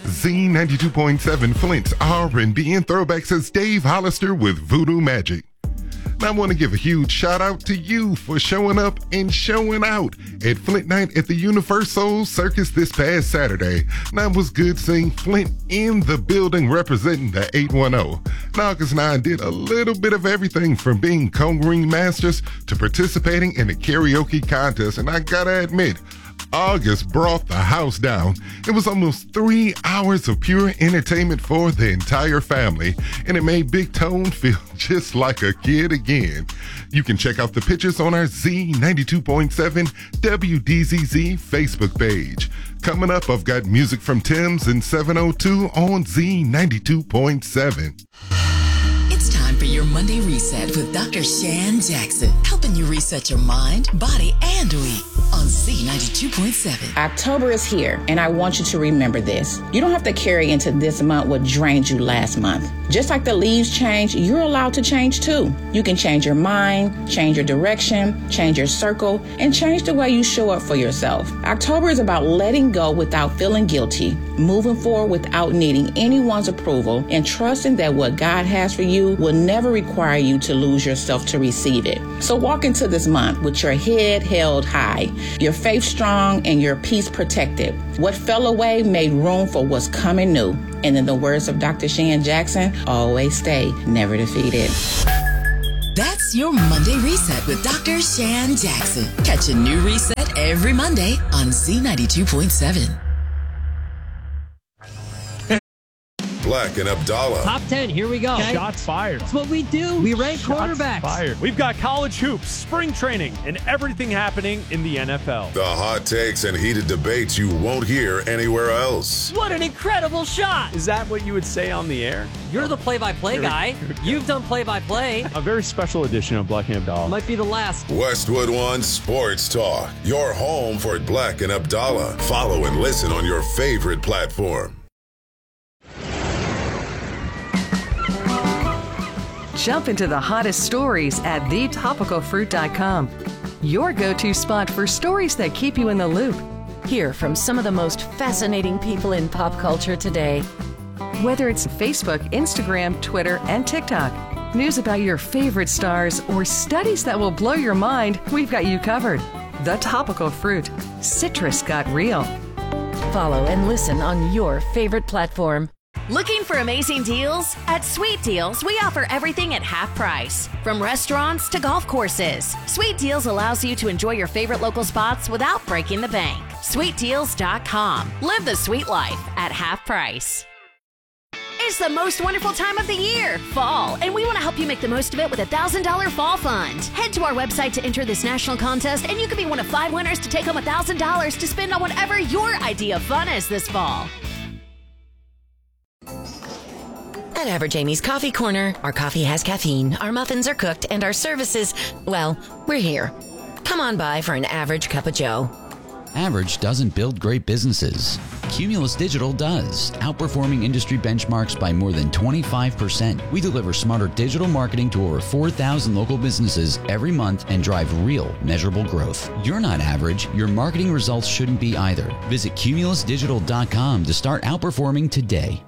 Z92.7 Flint's R&B and throwbacks as Dave Hollister with Voodoo Magic. Now I want to give a huge shout out to you for showing up and showing out at Flint Night at the Universal Circus this past Saturday. Now it was good seeing Flint in the building representing the 810. Now August 9 did a little bit of everything from being conquering masters to participating in a karaoke contest, and I gotta admit, August brought the house down. It was almost 3 hours of pure entertainment for the entire family, and it made Big Tone feel just like a kid again. You can check out the pictures on our Z92.7 WDZZ Facebook page. Coming up, I've got music from Tim's and 702 on Z92.7. It's time for your Monday Reset with Dr. Shan Jackson, helping you reset your mind, body, and week on Z92.7. October is here, and I want you to remember this. You don't have to carry into this month what drained you last month. Just like the leaves change, you're allowed to change too. You can change your mind, change your direction, change your circle, and change the way you show up for yourself. October is about letting go without feeling guilty, moving forward without needing anyone's approval, and trusting that what God has for you will never require you to lose yourself to receive it. So walk into this month with your head held high, your faith strong, and your peace protected. What fell away made room for what's coming new. And in the words of Dr. Shan Jackson, always stay, never defeated. That's your Monday Reset with Dr. Shan Jackson. Catch a new reset every Monday on Z92.7. Black and Abdallah. Top 10, here we go. Okay. Shots fired. That's what we do. We rank quarterbacks. Fired. We've got college hoops, spring training, and everything happening in the NFL. The hot takes and heated debates you won't hear anywhere else. What an incredible shot. Is that what you would say on the air? You're the play-by-play guy. You've done play-by-play. A very special edition of Black and Abdallah. Might be the last. Westwood One Sports Talk. Your home for Black and Abdallah. Follow and listen on your favorite platform. Jump into the hottest stories at thetopicalfruit.com. Your go-to spot for stories that keep you in the loop. Hear from some of the most fascinating people in pop culture today. Whether it's Facebook, Instagram, Twitter, and TikTok, news about your favorite stars, or studies that will blow your mind, we've got you covered. The Topical Fruit. Citrus got real. Follow and listen on your favorite platform. Looking for amazing deals? At Sweet Deals, we offer everything at half price. From restaurants to golf courses, Sweet Deals allows you to enjoy your favorite local spots without breaking the bank. SweetDeals.com. Live the sweet life at half price. It's the most wonderful time of the year, fall, and we want to help you make the most of it with a $1,000 fall fund. Head to our website to enter this national contest, and you could be one of 5 winners to take home $1,000 to spend on whatever your idea of fun is this fall. At Average Amy's Coffee Corner, our coffee has caffeine, our muffins are cooked, and our services, well, we're here. Come on by for an average cup of joe. Average doesn't build great businesses. Cumulus Digital does, outperforming industry benchmarks by more than 25%. We deliver smarter digital marketing to over 4,000 local businesses every month and drive real, measurable growth. You're not average. Your marketing results shouldn't be either. Visit cumulusdigital.com to start outperforming today.